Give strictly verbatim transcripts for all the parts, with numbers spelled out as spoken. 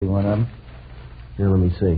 One of them. Yeah, let me see.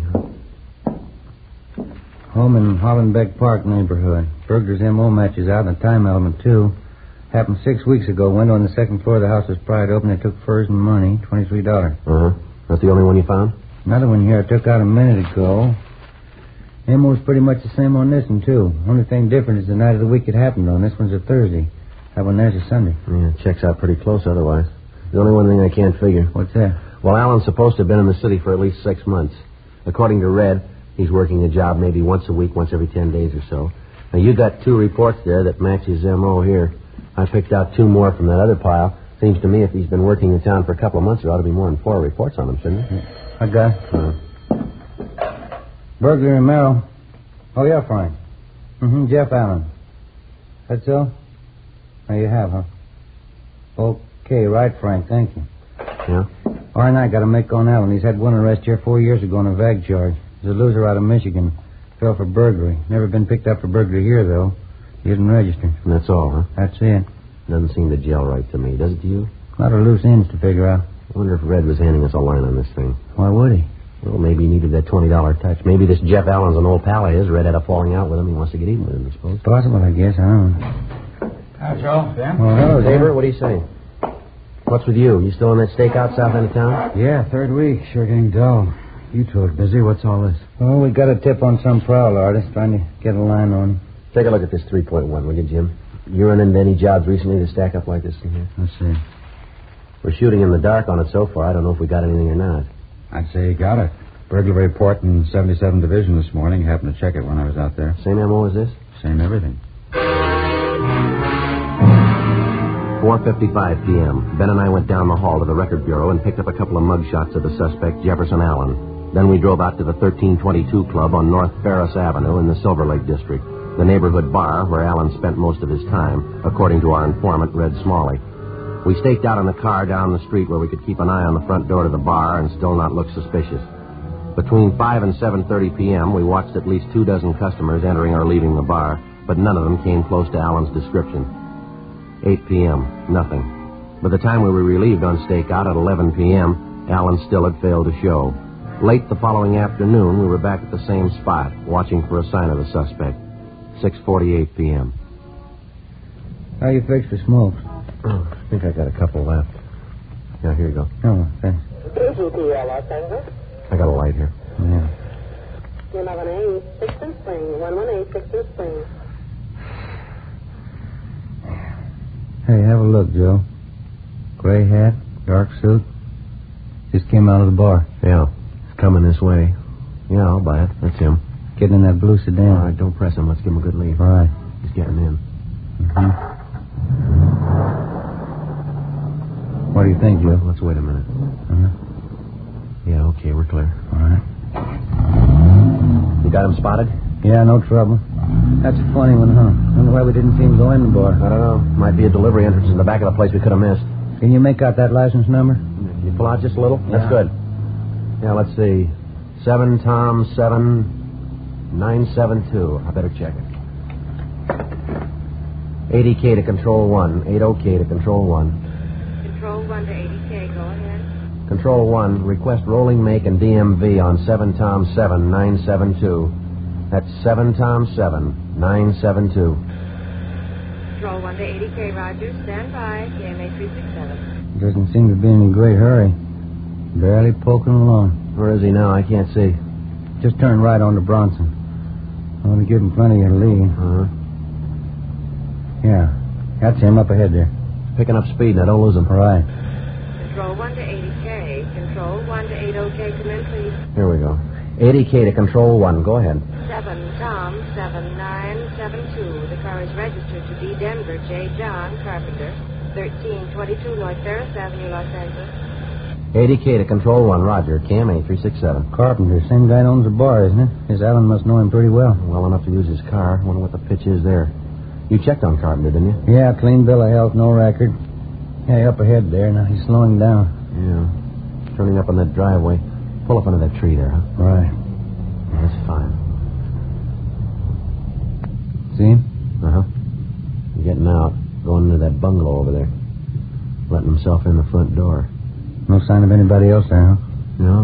Home in Hollenbeck Park neighborhood. Burglar's M O matches out in the time element, too. Happened six weeks ago. Window on the second floor of the house was pried open. They took furs and money, twenty-three dollars. Uh-huh. That's the only one you found? Another one here I took out a minute ago. M O's pretty much the same on this one, too. Only thing different is the night of the week it happened on. This one's a Thursday. That one there's a Sunday. Yeah, it checks out pretty close otherwise. The only one thing I can't figure. What's that? Well, Alan's supposed to have been in the city for at least six months. According to Red, he's working a job maybe once a week, once every ten days or so. Now, you got two reports there that match his M O here. I picked out two more from that other pile. Seems to me if he's been working in town for a couple of months, there ought to be more than four reports on him, shouldn't there? I got it. Uh, Burglar in Merrill. Oh, yeah, Frank. Mm-hmm, Jeff Allen. That's so? Oh, you have, huh? Okay, right, Frank, thank you. yeah? All right, I got to make on Allen. He's had one arrest here four years ago on a vag charge. He's a loser out of Michigan. Fell for burglary. Never been picked up for burglary here, though. He isn't registered. And that's all, huh? That's it. Doesn't seem to gel right to me, does it to you? A lot of loose ends to figure out. I wonder if Red was handing us a line on this thing. Why would he? Well, maybe he needed that twenty dollars touch. Maybe this Jeff Allen's an old pal of his. Red had a falling out with him. He wants to get even with him, I suppose. Possible, I guess. I don't know. Hi, Joe. Ben? Well, hello, Saber, what do you say? What's with you? You still in that stakeout south end of town? Yeah, third week. Sure getting dull. You two are busy. What's all this? Well, we got a tip on some prowl artist trying to get a line on him. Take a look at this three point one, will you, Jim? You run into any jobs recently that stack up like this in here? Let's see. We're shooting in the dark on it so far. I don't know if we got anything or not. I'd say you got it. Burglary report in seventy-seventh Division this morning. Happened to check it when I was out there. Same M O as this? Same everything. four fifty-five p.m. Ben and I went down the hall to the record bureau and picked up a couple of mug shots of the suspect, Jefferson Allen. Then we drove out to the thirteen twenty-two Club on North Ferris Avenue in the Silver Lake District, the neighborhood bar where Allen spent most of his time, according to our informant, Red Smalley. We staked out in the car down the street where we could keep an eye on the front door to the bar and still not look suspicious. Between five and seven thirty p.m., we watched at least two dozen customers entering or leaving the bar, but none of them came close to Allen's description. eight p.m., nothing. By the time we were relieved on stakeout at eleven p.m., Allen still had failed to show. Late the following afternoon, we were back at the same spot, watching for a sign of the suspect. six forty-eight p.m. How you fix for smokes? Oh, I think I got a couple left. Yeah, here you go. Oh, thanks. I got a light here. Yeah. eleven A, Sixth Spring. one one eight, Sixth Spring. Hey, have a look, Joe. Gray hat, dark suit. Just came out of the bar. Yeah, it's coming this way. Yeah, I'll buy it. That's him. Getting in that blue sedan. All right, don't press him. Let's give him a good lead. All right. He's getting in. Mm-hmm. What do you think, Joe? Let's wait a minute. Uh-huh. Yeah, okay, we're clear. All right. You got him spotted? Yeah, no trouble. That's a funny one, huh? Wonder why we didn't see him go in the bar. I don't know. Might be a delivery entrance in the back of the place we could have missed. Can you make out that license number? You pull out just a little? Yeah. That's good. Yeah, let's see. Seven Tom seven nine seven two. I better check it. eighty K to control one. eighty K to control one. Control one to eighty K. Go ahead. Control one. Request rolling make and D M V on seven Tom seven nine seven two. That's seven Tom seven nine seven two. Control one to eighty K. Roger. Stand by. C M A three six seven. Doesn't seem to be in any great hurry. Barely poking along. Where is he now? I can't see. Just turned right onto Bronson. I want to give him plenty of lead. Uh-huh. Yeah. That's him up ahead there. Picking up speed. Now, don't lose him. All right. Control one to eighty K. Control one to eighty K. Come in, please. Here we go. eighty K to control one. Go ahead. seven Tom seven nine seven two. The car is registered to D. Denver J. John Carpenter, thirteen twenty-two North Ferris Avenue, Los Angeles. eighty K to control one. Roger. C M A three six seven. Carpenter. Same guy that owns the bar, isn't it? His Allen must know him pretty well. Well enough to use his car. Wonder what the pitch is there. You checked on Carpenter, didn't you? Yeah, clean bill of health, no record. Hey, up ahead there. Now he's slowing down. Yeah. Turning up on that driveway. Pull up under that tree there, huh? Right. Yeah, that's fine. See him? Uh-huh. He's getting out. Going into that bungalow over there. Letting himself in the front door. No sign of anybody else there, huh? No.